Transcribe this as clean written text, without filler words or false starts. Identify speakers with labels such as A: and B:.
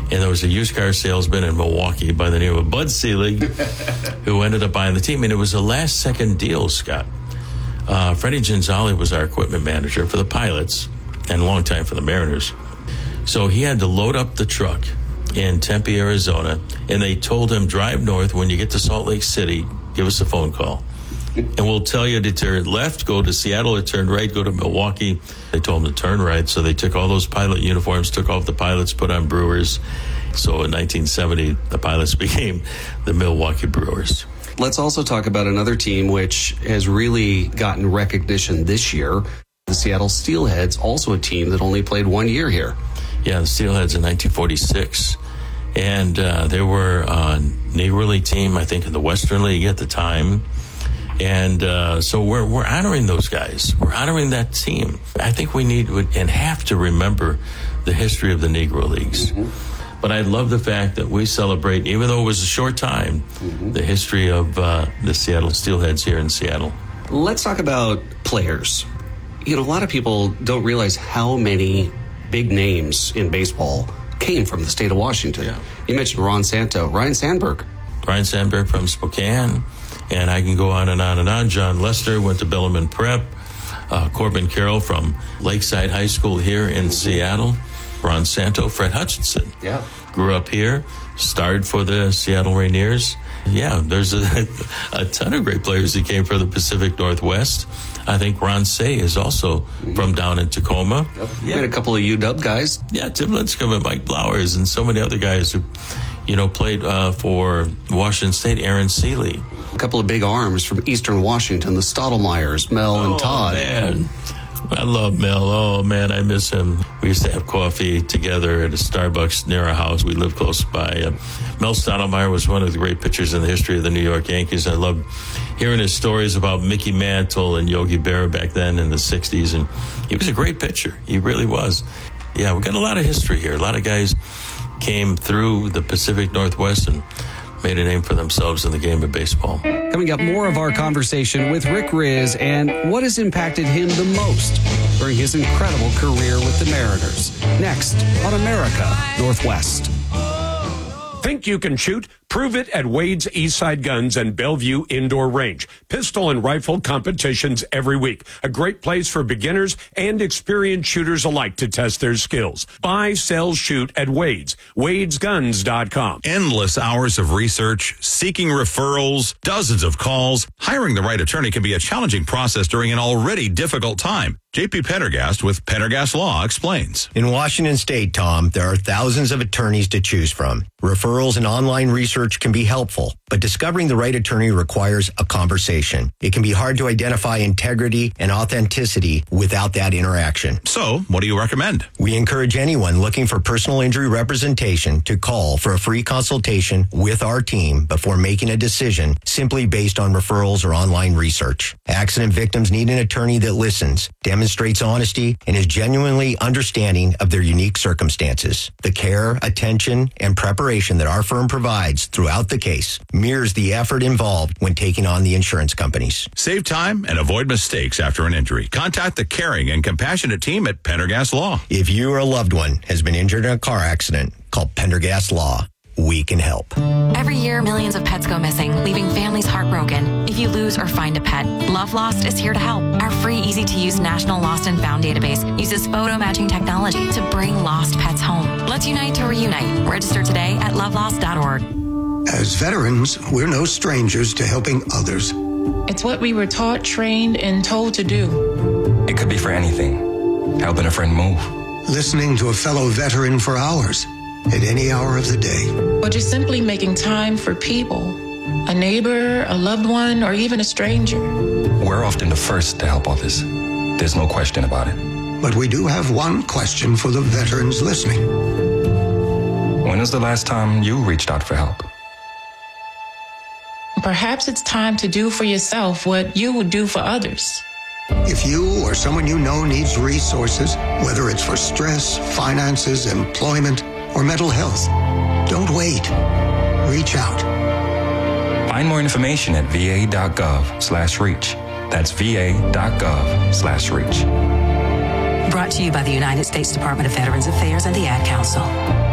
A: And there was a used car salesman in Milwaukee by the name of Bud Selig who ended up buying the team. And it was a last-second deal, Scott. Freddie Ginzali was our equipment manager for the Pilots and a long time for the Mariners. So he had to load up the truck in Tempe, Arizona, and they told him, drive north. When you get to Salt Lake City, give us a phone call. And we'll tell you to turn left, go to Seattle, or turn right, go to Milwaukee. They told him to turn right, so they took all those Pilot uniforms, took off the Pilots, put on Brewers. So in 1970, the Pilots became the Milwaukee Brewers.
B: Let's also talk about another team which has really gotten recognition this year. The Seattle Steelheads, also a team that only played 1 year here.
A: Yeah, the Steelheads in 1946. And they were a Negro League team, I think, in the Western League at the time. And so we're honoring those guys. We're honoring that team. I think we need and have to remember the history of the Negro Leagues. Mm-hmm. But I love the fact that we celebrate, even though it was a short time, the history of the Seattle Steelheads here in Seattle.
B: Let's talk about players. You know, a lot of people don't realize how many big names in baseball came from the state of Washington. Yeah. You mentioned Ron Santo, Ryan Sandberg.
A: Ryan Sandberg from Spokane. And I can go on and on and on. John Lester went to Bellarmine Prep. Corbin Carroll from Lakeside High School here in Seattle. Ron Santo, Fred Hutchinson. Yeah. Grew up here, starred for the Seattle Rainiers. Yeah, there's a ton of great players that came from the Pacific Northwest. I think Ron Say is also from down in Tacoma.
B: Yep. Yeah. We had a couple of UW guys.
A: Yeah, Tim Lincecum and Mike Blowers and so many other guys who, played for Washington State. Aaron Seeley.
B: A couple of big arms from Eastern Washington, the Stottlemyers, Mel and Todd.
A: Man. I love Mel. Oh, man, I miss him. We used to have coffee together at a Starbucks near our house. We lived close by. Mel Stottlemyre was one of the great pitchers in the history of the New York Yankees. I loved hearing his stories about Mickey Mantle and Yogi Berra back then in the 60s. And he was a great pitcher. He really was. Yeah, we got a lot of history here. A lot of guys came through the Pacific Northwest and made a name for themselves in the game of baseball.
B: Coming up, more of our conversation with Rick Rizzs and what has impacted him the most during his incredible career with the Mariners. Next on America Northwest.
C: Think you can shoot? Prove it at Wade's Eastside Guns and Bellevue Indoor Range. Pistol and rifle competitions every week. A great place for beginners and experienced shooters alike to test their skills. Buy, sell, shoot at Wade's. Wade'sGuns.com.
D: Endless hours of research, seeking referrals, dozens of calls. Hiring the right attorney can be a challenging process during an already difficult time. J.P. Pendergast with Pendergast Law explains.
E: In Washington State, Tom, there are thousands of attorneys to choose from. Referrals and online research can be helpful, but discovering the right attorney requires a conversation. It can be hard to identify integrity and authenticity without that interaction.
D: So, what do you recommend?
E: We encourage anyone looking for personal injury representation to call for a free consultation with our team before making a decision simply based on referrals or online research. Accident victims need an attorney that listens, demonstrates honesty, and is genuinely understanding of their unique circumstances. The care, attention, and preparation that our firm provides throughout the case mirrors the effort involved when taking on the insurance companies.
D: Save time and avoid mistakes after an injury. Contact the caring and compassionate team at Pendergast Law.
E: If you or a loved one has been injured in a car accident, call Pendergast Law. We can help.
F: Every year, millions of pets go missing, leaving families heartbroken. If you lose or find a pet, Love Lost is here to help. Our free, easy-to-use National Lost and Found database uses photo matching technology to bring lost pets home. Let's unite to reunite. Register today at lovelost.org.
G: As veterans, we're no strangers to helping others.
H: It's what we were taught, trained, and told to do.
I: It could be for anything. Helping a friend move.
G: Listening to a fellow veteran for hours. At any hour of the day.
H: Or just simply making time for people. A neighbor, a loved one, or even a stranger.
I: We're often the first to help others. There's no question about it.
G: But we do have one question for the veterans listening.
I: When is the last time you reached out for help?
H: Perhaps it's time to do for yourself what you would do for others.
G: If you or someone you know needs resources, whether it's for stress, finances, employment, or mental health, don't wait. Reach out.
I: Find more information at va.gov/reach. That's va.gov/reach.
J: Brought to you by the United States Department of Veterans Affairs and the Ad Council.